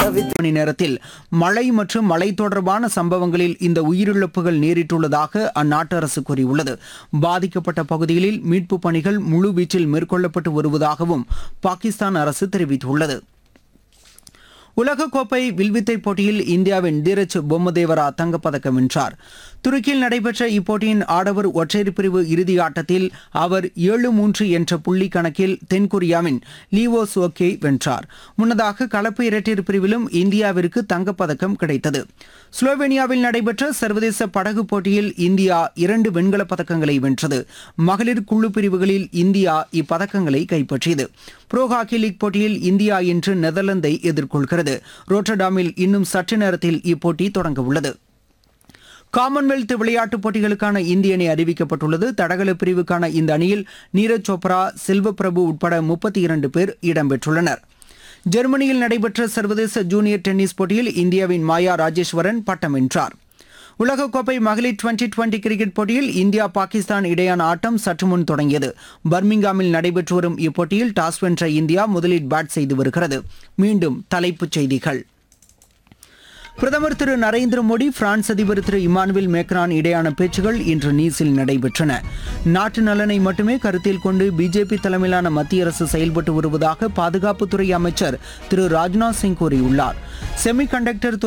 மணி நேரத்தில் மழை மற்றும் மழை தொடர்பான சம்பவங்களில் இந்த உயிரிழப்புகள் நேரிட்டுள்ளதாக அந்நாட்டு அரசு கூறியுள்ளது. பாதிக்கப்பட்ட பகுதிகளில் மீட்புப் பணிகள் முழுவீச்சில் மேற்கொள்ளப்பட்டு வருவதாகவும் பாகிஸ்தான் அரசு தெரிவித்துள்ளது. உலகக்கோப்பை வில்வித்தை போட்டியில் இந்தியாவின் தீரஜ் பொம்மதேவரா தங்கப்பதக்கம் வென்றார். துருக்கியில் நடைபெற்ற இப்போட்டியின் ஆடவர் ஒற்றையர் பிரிவு இறுதி ஆட்டத்தில் அவர் 7-3 என்ற புள்ளி கணக்கில் தென்கொரியாவின் லீவோ சோக்கை வென்றார். முன்னதாக கலப்பு இரட்டையர் பிரிவிலும் இந்தியாவிற்கு தங்கப்பதக்கம் கிடைத்தது. ஸ்லோவேனியாவில் நடைபெற்ற சர்வதேச படகு போட்டியில் இந்தியா 2 வெண்கலப் பதக்கங்களை வென்றது. மகளிர் குழு பிரிவுகளில் இந்தியா இப்பதக்கங்களை கைப்பற்றியது. புரோ ஹாக்கி லீக் போட்டியில் இந்தியா இன்று நெதர்லாந்தை எதிர்கொள்கிறது. ரோட்டர்டாமில் இன்னும் சற்று நேரத்தில் இப்போட்டி தொடங்க உள்ளது. காமன்வெல்த் விளையாட்டுப் போட்டிகளுக்கான இந்திய அணி அறிவிக்கப்பட்டுள்ளது. தடகள பிரிவுக்கான இந்த அணியில் நீரஜ் சோப்ரா, செல்வப்பிரபு உட்பட 32 பேர் இடம்பெற்றுள்ளனர். ஜெர்மனியில் நடைபெற்ற சர்வதேச ஜூனியர் டென்னிஸ் போட்டியில் இந்தியாவின் மாயா ராஜேஸ்வரன் பட்டம் வென்றார். உலகக்கோப்பை மகளிர் டுவெண்டி கிரிக்கெட் போட்டியில் இந்தியா பாகிஸ்தான் இடையான ஆட்டம் சற்று முன் தொடங்கியது. பர்மிங்காமில் நடைபெற்று வரும் இப்போட்டியில் டாஸ் வென்ற இந்தியா முதலில் பேட் செய்து வருகிறது. மீண்டும் தலைப்புச் செய்திகள். பிரதமர் திரு நரேந்திர மோடி, பிரான்ஸ் அதிபர் திரு இமானுவேல் மேக்ரான் இடையான பேச்சுகள் இன்று நீஸில் நடைபெற்றன. நாட்டு நலனை மட்டுமே கருத்தில் கொண்டு பிஜேபி தலைமையிலான மத்திய அரசு செயல்பட்டு வருவதாக பாதுகாப்புத்துறை அமைச்சர் திரு ராஜ்நாத் சிங் கூறியுள்ளார். செமிகண்டக்டர்